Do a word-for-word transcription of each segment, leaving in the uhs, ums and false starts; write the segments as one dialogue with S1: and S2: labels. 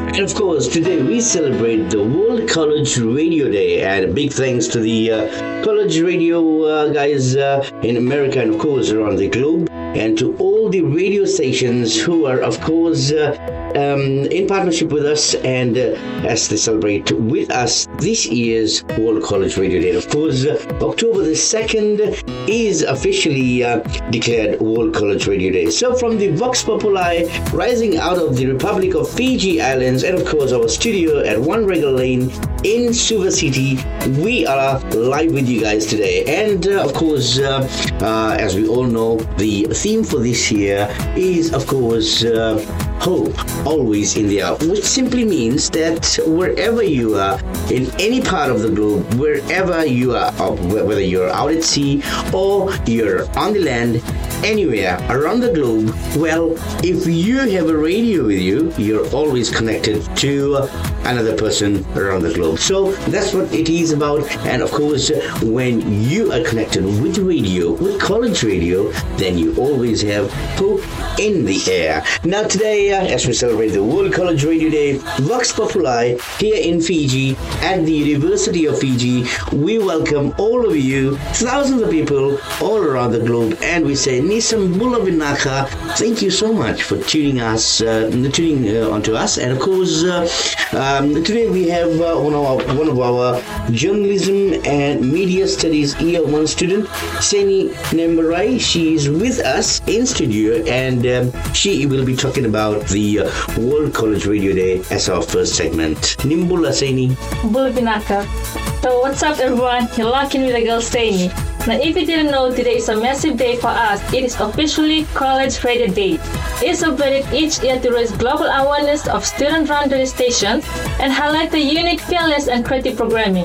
S1: And of course, today we celebrate the World College Radio Day, and big thanks to the uh, college radio uh, guys uh, in America and of course around the globe, and to all the radio stations who are of course uh, um, in partnership with us and uh, as they celebrate with us this year's World College Radio Day. Of course, uh, October the second is officially uh, declared World College Radio Day. So from the Vox Populi, rising out of the Republic of Fiji Islands, and of course our studio at One Regal Lane in Suva City, we are live with you guys today. And uh, of course, uh, uh, as we all know, the theme for this year is of course uh, hope always in the air, which simply means that wherever you are in any part of the globe, wherever you are, whether you're out at sea or you're on the land, anywhere around the globe, well, if you have a radio with you, you're always connected to another person around the globe. So that's what it is about. And of course, when you are connected with radio, with college radio, then you always have hope in the air. Now today, uh, as we celebrate the World College Radio Day, Vox Populi here in Fiji at the University of Fiji, we welcome all of you, thousands of people all around the globe, and we say Nisam Bula Vinaka, thank you so much for tuning us, uh, tuning uh, onto us. And of course, uh, um, today we have uh, one of our, one of our journalism and media studies year one student, Seni Nembarai. She is with us in studio, and um, she will be talking about the uh, World College Radio Day as our first segment. Nimbula Seni.
S2: Bula Vinaka. So what's up everyone? You're locking with the girl Seni. Now, if you didn't know, today is a massive day for us. It is officially College Radio Day. It's celebrated each year to raise global awareness of student-run radio stations and highlight the unique, fearless, and creative programming.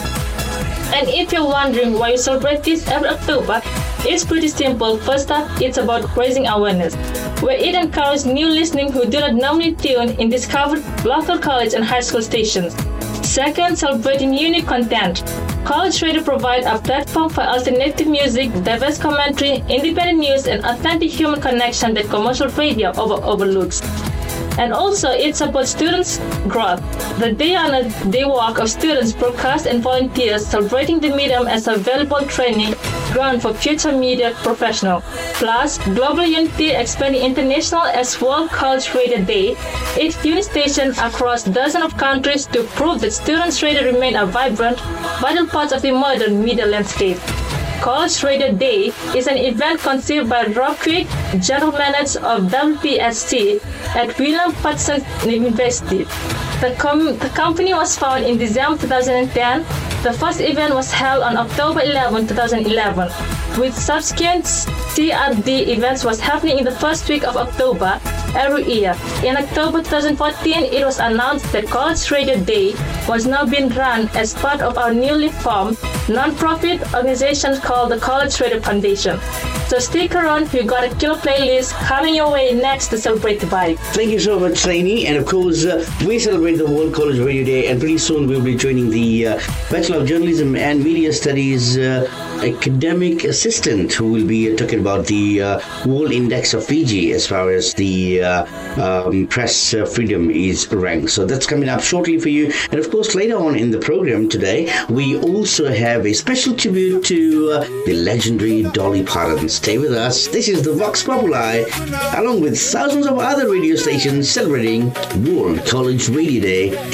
S2: And if you're wondering why we celebrate this every October, it's pretty simple. First up, it's about raising awareness, where it encourages new listeners who do not normally tune in discovered local college and high school stations. Second, celebrating unique content. College Radio provides a platform for alternative music, diverse commentary, independent news, and authentic human connection that commercial radio over- overlooks. And also, it supports students' growth. The day-honored day walk of students, broadcast, and volunteers celebrating the medium as a valuable training ground for future media professionals. Plus, Global Unity expanding international as World College Radio Day, its unit stations across dozens of countries to prove that students' radio remain a vibrant, vital part of the modern media landscape. College Radio Day is an event conceived by Rob Quick, General Manager of W P S C at William Patterson University. The, com- the company was founded in December twenty ten. The first event was held on October eleventh, twenty eleven, with subsequent C R D events was happening in the first week of October every year. In October twenty fourteen, it was announced that College Radio Day was now being run as part of our newly formed non-profit organization called the College Radio Foundation. So stick around, we got a killer playlist coming your way next to celebrate the vibe.
S1: Thank you so much, Saini. And of course, uh, we celebrate the World College Radio Day, and pretty soon we'll be joining the uh, Bachelor of Journalism and Media Studies uh, academic assistant who will be uh, talking about the uh, World Index of Fiji as far as the uh, um, press uh, freedom is ranked. So that's coming up shortly for you. And of course, later on in the program today, we also have a special tribute to uh, the legendary Dolly Parton. Stay with us. This is the Vox Populi, along with thousands of other radio stations celebrating World College Radio Day